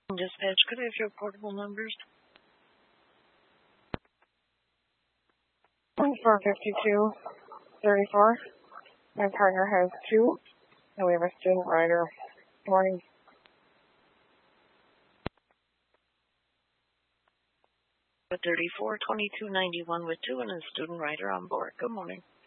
Dispatch, could I have your portable numbers? 452-34. My partner has 2, and we have a student rider. Morning. 34-2291 with 2 and a student rider on board. Good morning.